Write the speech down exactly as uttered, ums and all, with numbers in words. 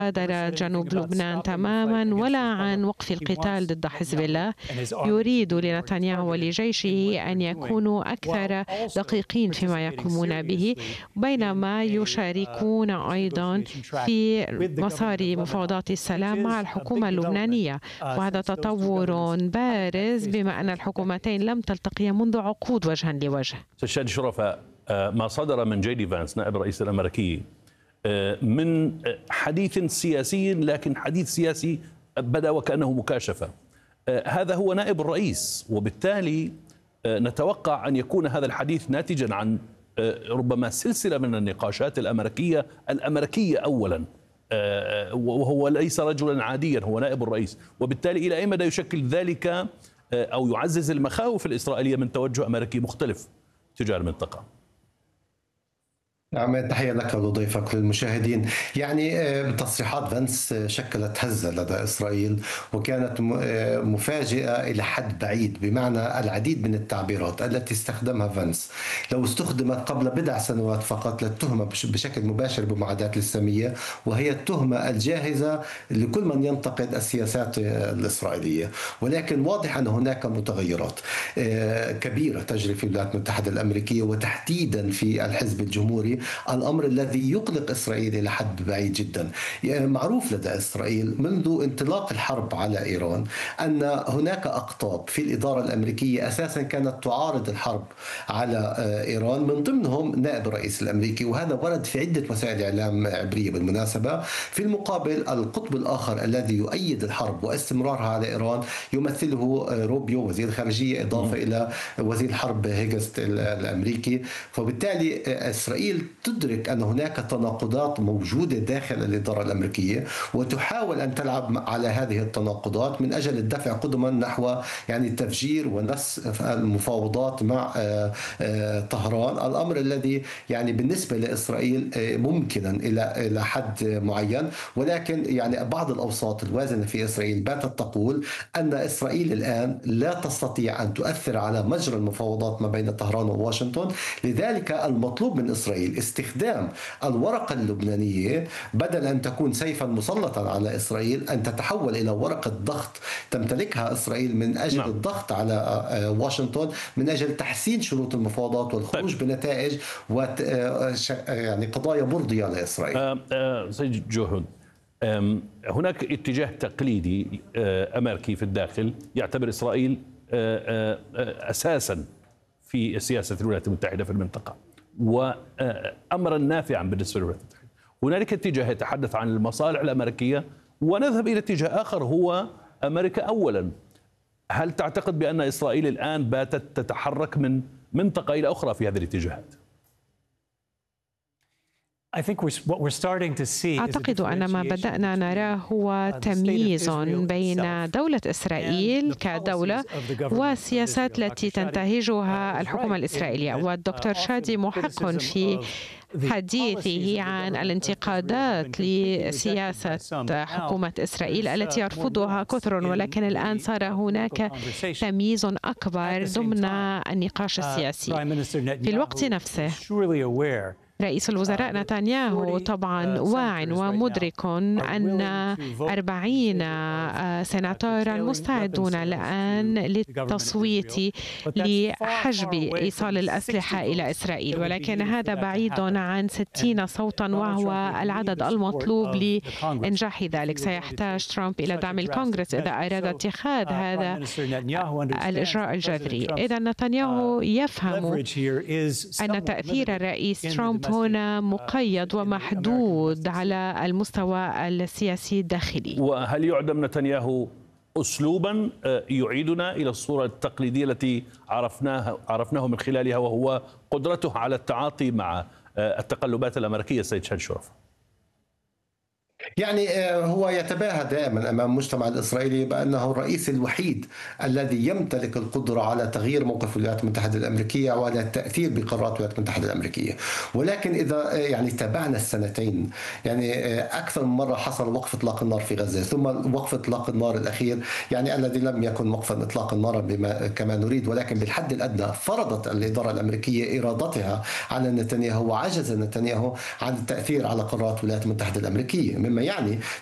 غادر جنوب لبنان تماما ولا عن وقف القتال ضد حزب الله. يريد لنتنياهو ولجيشه أن يكونوا أكثر دقيقين فيما يقومون به، بينما يشاركون أيضا في مسار مفاوضات السلام مع الحكومة اللبنانية، وهذا تطور بارز بما أن الحكومتين لم تلتقيا منذ عقود وجها لوجه. سيد شرفة، ما صدر من جي دي فانس نائب الرئيس الأمريكي من حديث سياسي، لكن حديث سياسي بدا وكأنه مكاشفة، هذا هو نائب الرئيس، وبالتالي نتوقع أن يكون هذا الحديث ناتجا عن ربما سلسلة من النقاشات الأمريكية الأمريكية أولا، وهو ليس رجلا عاديا، هو نائب الرئيس، وبالتالي إلى أي مدى يشكل ذلك أو يعزز المخاوف الإسرائيلية من توجه أمريكي مختلف تجاه المنطقة؟ نعم، تحية لك ولضيفك للمشاهدين. يعني تصريحات فانس شكلت هزة لدى إسرائيل، وكانت مفاجئة إلى حد بعيد، بمعنى العديد من التعبيرات التي استخدمها فانس لو استخدمت قبل بضع سنوات فقط للتهمة بشكل مباشر بالمعاداة الإسلامية، وهي التهمة الجاهزة لكل من ينتقد السياسات الإسرائيلية. ولكن واضح أن هناك متغيرات كبيرة تجري في الولايات المتحدة الأمريكية، وتحديدا في الحزب الجمهوري، الأمر الذي يقلق إسرائيل إلى حد بعيد جدا. يعني معروف لدى إسرائيل منذ انطلاق الحرب على إيران أن هناك أقطاب في الإدارة الأمريكية أساسا كانت تعارض الحرب على إيران، من ضمنهم نائب الرئيس الأمريكي، وهذا ورد في عدة وسائل إعلام عبرية بالمناسبة. في المقابل القطب الآخر الذي يؤيد الحرب واستمرارها على إيران يمثله روبيو وزير الخارجية، إضافة م. إلى وزير الحرب هيجست الأمريكي. فبالتالي إسرائيل تدرك أن هناك تناقضات موجودة داخل الإدارة الأمريكية، وتحاول أن تلعب على هذه التناقضات من أجل الدفع قدما نحو يعني تفجير ونسف المفاوضات مع طهران، الأمر الذي يعني بالنسبة لإسرائيل ممكنا إلى إلى حد معين. ولكن يعني بعض الأوساط الوازنة في إسرائيل باتت تقول أن إسرائيل الآن لا تستطيع أن تؤثر على مجرى المفاوضات ما بين طهران وواشنطن، لذلك المطلوب من إسرائيل استخدام الورقة اللبنانية بدل أن تكون سيفا مسلطا على إسرائيل، أن تتحول إلى ورقة ضغط تمتلكها إسرائيل من أجل نعم. الضغط على واشنطن من أجل تحسين شروط المفاوضات والخروج طيب. بنتائج و يعني قضايا مرضية لإسرائيل. أه أه سيد جوهد، هناك اتجاه تقليدي أمريكي في الداخل يعتبر إسرائيل أساسا في سياسة الولايات المتحدة في المنطقة وأمرا نافعا بالنسبة للولايات المتحدة. هنالك اتجاه يتحدث عن المصالح الأمريكية، ونذهب إلى اتجاه آخر هو أمريكا أولا. هل تعتقد بأن إسرائيل الآن باتت تتحرك من منطقة إلى أخرى في هذه الاتجاهات؟ أعتقد أن ما بدأنا نراه هو تمييز بين دولة إسرائيل كدولة والسياسات التي تنتهجها الحكومة الإسرائيلية. والدكتور شادي محق في حديثه عن الانتقادات لسياسة حكومة إسرائيل التي يرفضها كثر، ولكن الآن صار هناك تمييز أكبر ضمن النقاش السياسي. في الوقت نفسه رئيس الوزراء نتنياهو طبعا واع ومدرك أن أربعين سناتورا مستعدون الآن للتصويت لحجب إيصال الأسلحة إلى إسرائيل، ولكن هذا بعيد عن ستين صوتا وهو العدد المطلوب لإنجاح ذلك. سيحتاج ترامب إلى دعم الكونغرس إذا أراد اتخاذ هذا الإجراء الجذري. إذا نتنياهو يفهم أن تأثير الرئيس ترامب هنا مقيد ومحدود على المستوى السياسي الداخلي. وهل يعدم نتنياهو أسلوبا يعيدنا إلى الصورة التقليدية التي عرفناها عرفناه من خلالها، وهو قدرته على التعاطي مع التقلبات الأمريكية؟ سيد شادي شرف، يعني هو يتباهى دائما أمام المجتمع الإسرائيلي بأنه الرئيس الوحيد الذي يمتلك القدرة على تغيير موقف الولايات المتحدة الأمريكية وعلى التأثير بقرارات الولايات المتحدة الأمريكية. ولكن إذا يعني تابعنا السنتين، يعني أكثر من مرة حصل وقف إطلاق النار في غزة، ثم وقف إطلاق النار الأخير يعني الذي لم يكن وقفا إطلاق النار بما كما نريد، ولكن بالحد الأدنى فرضت الإدارة الأمريكية إرادتها على نتنياهو، وعجز نتنياهو عن التأثير على قرارات الولايات المتحدة الأمريكية، مما يعني